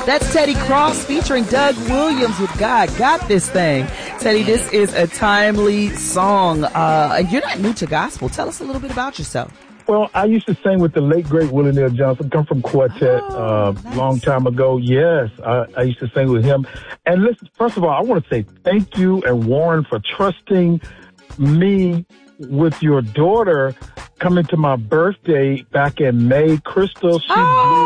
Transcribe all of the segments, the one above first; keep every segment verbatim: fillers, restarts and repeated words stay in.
That's Teddy Cross featuring Doug Williams with God Got This Thing. Teddy, this is a timely song. Uh, and you're not new to gospel. Tell us a little bit about yourself. Well, I used to sing with the late, great Willie Neal Johnson. Come from Quartet a oh, uh, nice. long time ago. Yes, I, I used to sing with him. And listen, first of all, I want to say thank you and Warren for trusting me with your daughter coming to my birthday back in May. Crystal, she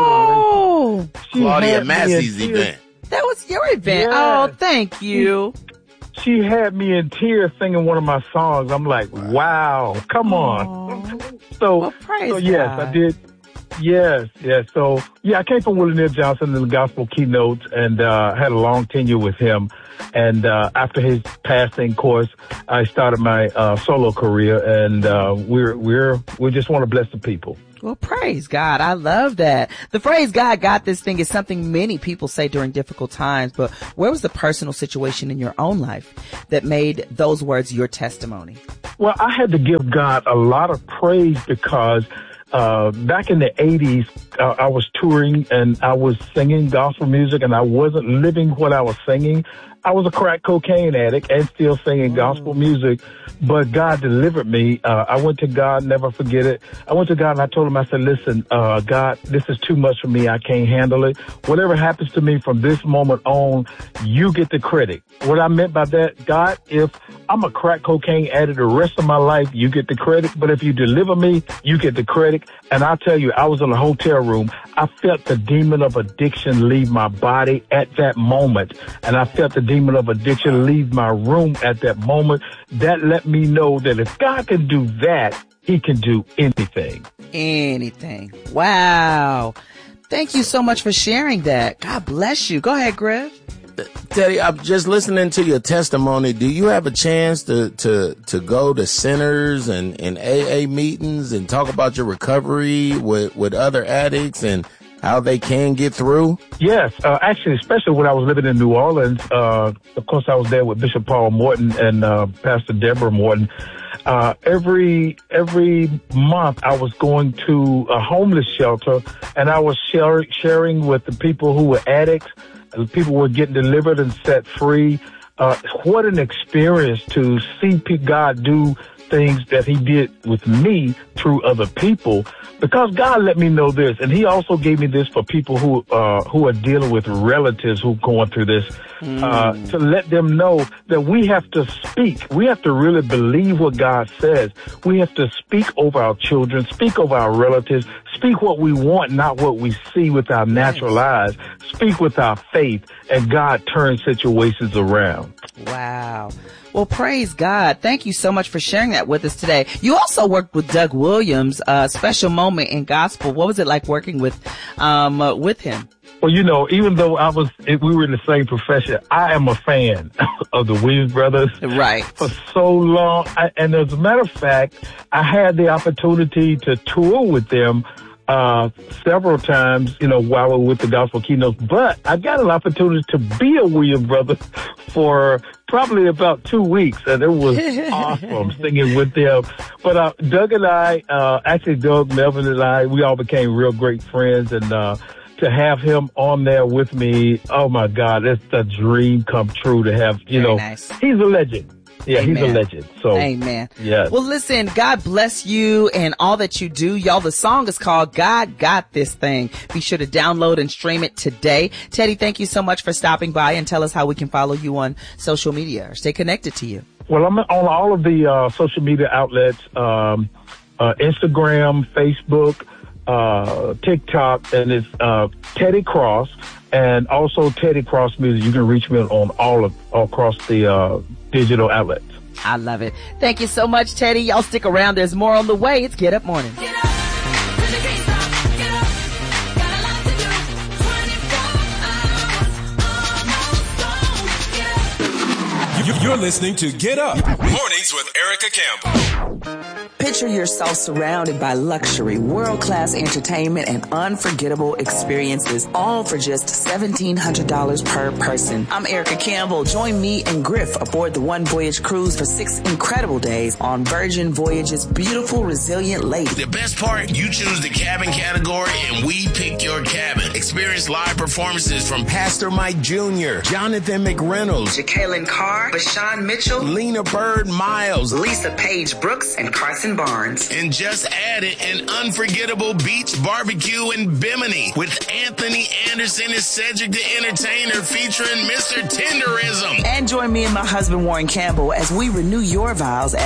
oh. blew away. She Claudia Massey's event. That was your event. Yeah. Oh, thank you. She had me in tears singing one of my songs. I'm like, wow, come on. So, well, praise so yes, God. I did. Yes, yes. So, yeah, I came from Willie Neal Johnson in the gospel keynotes and uh, had a long tenure with him. And uh, after his passing, of course, I started my uh, solo career, and uh, we're we're we just want to bless the people. Well, praise God. I love that. The phrase God got this thing is something many people say during difficult times, but where was the personal situation in your own life that made those words your testimony? Well, I had to give God a lot of praise because uh, back in the eighties, uh, I was touring and I was singing gospel music and I wasn't living what I was singing. I was a crack cocaine addict and still singing gospel music, but God delivered me. Uh, I went to God, never forget it. I went to God and I told him, I said, listen, uh, God, this is too much for me. I can't handle it. Whatever happens to me from this moment on, you get the credit. What I meant by that, God, if I'm a crack cocaine addict the rest of my life, you get the credit. But if you deliver me, you get the credit. And I'll tell you, I was in a hotel room. I felt the demon of addiction leave my body at that moment. And I felt the demon of addiction leave my room at that moment. That let me know that if God can do that, he can do anything. Anything. Wow. Thank you so much for sharing that. God bless you. Go ahead, Griff. Teddy, I'm just listening to your testimony. Do you have a chance to, to, to go to centers and, and A A meetings and talk about your recovery with, with other addicts and how they can get through? Yes, uh, actually, especially when I was living in New Orleans. Uh, of course, I was there with Bishop Paul Morton and uh, Pastor Deborah Morton. Uh, every every month, I was going to a homeless shelter, and I was share, sharing with the people who were addicts. People were getting delivered and set free. Uh, what an experience to see God do things that he did with me through other people, because God let me know this, and he also gave me this for people who uh who are dealing with relatives who are going through this, mm. uh to let them know that we have to speak. We have to really believe what God says. We have to speak over our children, speak over our relatives, speak what we want, not what we see with our natural nice. eyes. Speak with our faith, and God turns situations around. Wow. Well, praise God. Thank you so much for sharing that with us today. You also worked with Doug Williams, a uh, special moment in gospel. What was it like working with, um, uh, with him? Well, you know, even though I was, we were in the same profession, I am a fan of the Williams brothers. Right. For so long. I, and as a matter of fact, I had the opportunity to tour with them Uh, several times, you know, while we were with the gospel keynotes, but I got an opportunity to be a Williams brother for probably about two weeks, and it was awesome singing with them. But uh, Doug and I, uh, actually Doug, Melvin and I, we all became real great friends, and uh, to have him on there with me, oh my God, it's a dream come true to have, you Very know, nice. He's a legend. Yeah, Amen. He's a legend. So, amen. Yes. Well, listen, God bless you and all that you do. Y'all, the song is called God Got This Thing. Be sure to download and stream it today. Teddy, thank you so much for stopping by, and tell us how we can follow you on social media or stay connected to you. Well, I'm on all of the uh, social media outlets, um, uh, Instagram, Facebook, uh, TikTok, and it's uh, Teddy Cross, and also Teddy Cross Music. You can reach me on all of all across the uh, digital outlets. I love it. Thank you so much, Teddy. Y'all stick around. There's more on the way. It's Get Up Morning. Get up, 'cause you can't stop. Get up, got a lot to do. twenty-four hours, almost gone. Get up. You're listening to Get Up Mornings with Erica Campbell. Picture yourself surrounded by luxury, world-class entertainment, and unforgettable experiences, all for just seventeen hundred dollars per person. I'm Erica Campbell. Join me and Griff aboard the One Voyage cruise for six incredible days on Virgin Voyage's beautiful, resilient lake. The best part, you choose the cabin category and we pick your cabin. Experience live performances from Pastor Mike Junior, Jonathan McReynolds, Jacqueline Carr, Bashan Mitchell, Lena Bird Miles, Lisa Page Brooks, and Carson Barnes. and just added an unforgettable beach barbecue in Bimini with Anthony Anderson as Cedric the Entertainer featuring Mister Tenderism. And join me and my husband Warren Campbell as we renew your vows at